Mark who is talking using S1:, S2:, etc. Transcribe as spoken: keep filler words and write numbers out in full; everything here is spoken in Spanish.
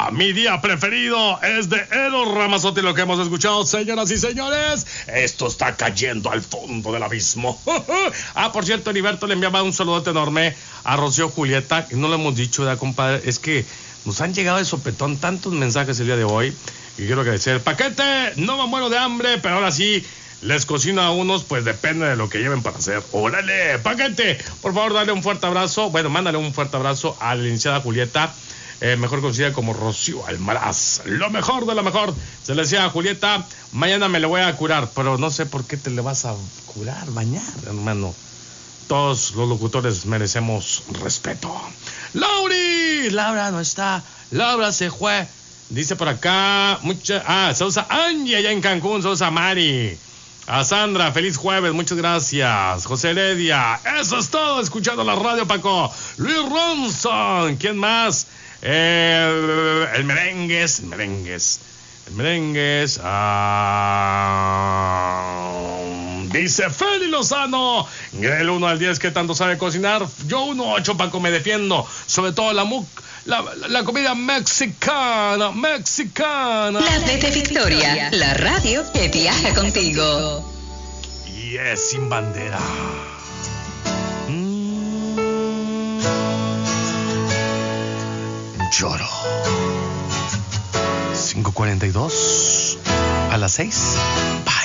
S1: día, mi día preferido es de Eros Ramazzotti, lo que hemos escuchado, señoras y señores. Esto está cayendo al fondo del abismo. Ah, por cierto, Heriberto le enviaba un saludote enorme a Rocío Julieta, que no lo hemos dicho, ¿verdad, compadre? Es que nos han llegado de sopetón tantos mensajes el día de hoy, y quiero agradecer. Paquete, no me muero de hambre, pero ahora sí les cocino a unos, pues depende de lo que lleven para hacer. ¡Órale! Paquete, por favor, dale un fuerte abrazo. Bueno, mándale un fuerte abrazo a la licenciada Julieta, eh, mejor conocida como Rocío Almaraz. Lo mejor de lo mejor. Se le decía a Julieta, mañana me le voy a curar, pero no sé por qué te le vas a curar mañana, hermano. Todos los locutores merecemos respeto. ¡Lauri! Laura no está. Laura se fue. Dice por acá, mucha... Ah, Sousa Angie allá en Cancún, Sousa Mari. A Sandra, feliz jueves, muchas gracias. José Heredia, eso es todo, escuchando la radio, Paco. Luis Ronson, ¿quién más? Eh, el merengues, el merengues, el merengues. Ah, dice Feli Lozano, del uno al diez, ¿qué tanto sabe cocinar? Yo uno ocho, Paco, me defiendo. Sobre todo la muc. La, la, la comida mexicana, mexicana.
S2: La V de Victoria, la radio que viaja contigo.
S1: Y es sin bandera. Mm. Lloro. cinco cuarenta y dos a las seis. Bye.